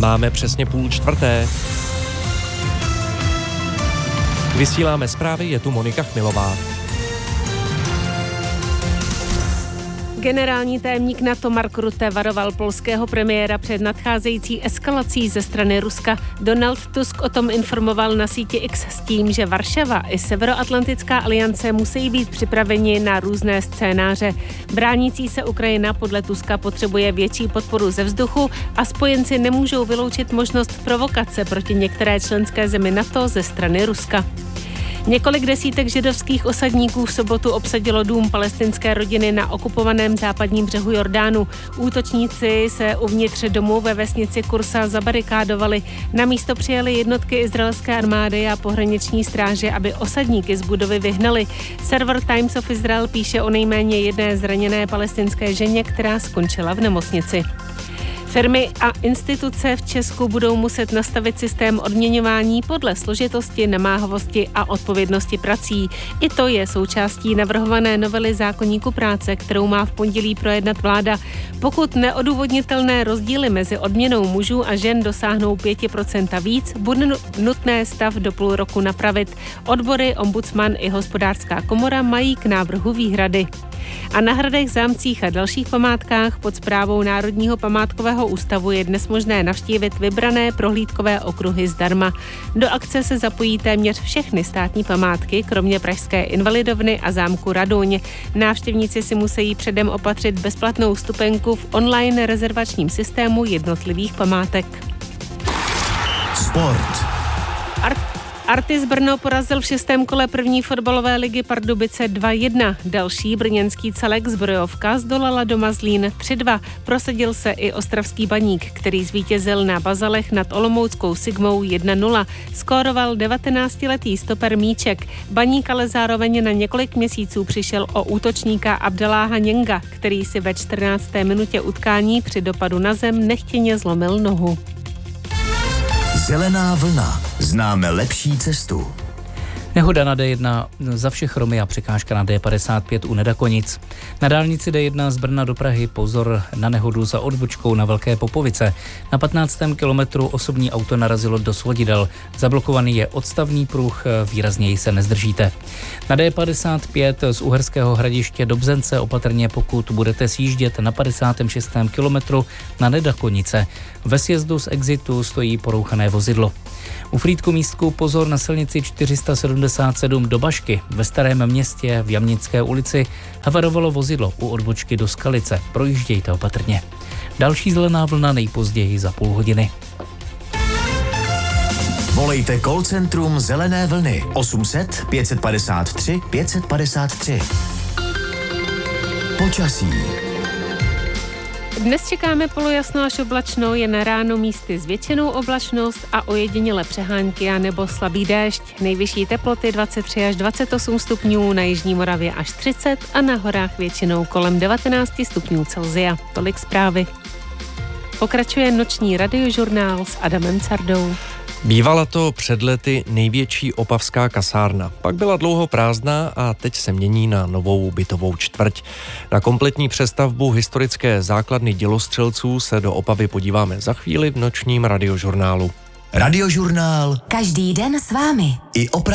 Máme přesně 3:30. Vysíláme zprávy, je tu Monika Chmilová. Generální tajemník NATO Mark Rutte varoval polského premiéra před nadcházející eskalací ze strany Ruska. Donald Tusk o tom informoval na síti X s tím, že Varšava i Severoatlantická aliance musí být připraveni na různé scénáře. Bránící se Ukrajina podle Tuska potřebuje větší podporu ze vzduchu a spojenci nemůžou vyloučit možnost provokace proti některé členské zemi NATO ze strany Ruska. Několik desítek židovských osadníků v sobotu obsadilo dům palestinské rodiny na okupovaném západním břehu Jordánu. Útočníci se uvnitř domu ve vesnici Kursa zabarikádovali. Na místo přijeli jednotky izraelské armády a pohraniční stráže, aby osadníky z budovy vyhnali. Server Times of Israel píše o nejméně jedné zraněné palestinské ženě, která skončila v nemocnici. Firmy a instituce v Česku budou muset nastavit systém odměňování podle složitosti, namáhavosti a odpovědnosti prací. I to je součástí navrhované novely zákoníku práce, kterou má v pondělí projednat vláda. Pokud neodůvodnitelné rozdíly mezi odměnou mužů a žen dosáhnou 5% víc, bude nutné stav do půl roku napravit. Odbory, ombudsman i hospodářská komora mají k návrhu výhrady. A na hradech, zámcích a dalších památkách pod správou Národního památkového ústavu je dnes možné navštívit vybrané prohlídkové okruhy zdarma. Do akce se zapojí téměř všechny státní památky, kromě pražské Invalidovny a zámku Raduň. Návštěvníci si musí předem opatřit bezplatnou vstupenku v online rezervačním systému jednotlivých památek. Sport. Artis Brno porazil v 6. kole první fotbalové ligy Pardubice 2-1. Další brněnský celek Zbrojovka zdolala doma Zlín 3-2. Prosadil se i ostravský Baník, který zvítězil na Bazalech nad olomouckou Sigmou 1-0. Skóroval 19letý stoper Míček. Baník ale zároveň na několik měsíců přišel o útočníka Abdeláha Něnga, který si ve 14. minutě utkání při dopadu na zem nechtěně zlomil nohu. Zelená vlna. Známe lepší cestu. Nehoda na D1 za všech Romy a překážka na D55 u Nedakonic. Na dálnici D1 z Brna do Prahy pozor na nehodu za odbočkou na Velké Popovice. Na 15. kilometru osobní auto narazilo do svodidel. Zablokovaný je odstavný pruh, výrazněji se nezdržíte. Na D55 z Uherského Hradiště do Bzence opatrně, pokud budete sjíždět na 56. kilometru na Nedakonice. Ve sjezdu z exitu stojí porouchané vozidlo. U Frýdku-Místku pozor na silnici 477 do Bašky. Ve Starém Městě v Jamnické ulici havarovalo vozidlo u odbočky do Skalice. Projíždějte opatrně. Další zelená vlna nejpozději za půl hodiny. Volejte call centrum Zelené vlny 800 553 553. Počasí. Dnes čekáme polojasno až oblačno, jen ráno místy s většinou oblačnost a ojediněle přehánky a nebo slabý déšť. Nejvyšší teploty 23 až 28 stupňů, na jižní Moravě až 30 a na horách většinou kolem 19 stupňů Celsia. Tolik zprávy. Pokračuje noční radiožurnál s Adamem Cardou. Bývala to před lety největší opavská kasárna. Pak byla dlouho prázdná a teď se mění na novou bytovou čtvrť. Na kompletní přestavbu historické základny dělostřelců se do Opavy podíváme za chvíli v nočním radiožurnálu. Radiožurnál. Každý den s vámi. I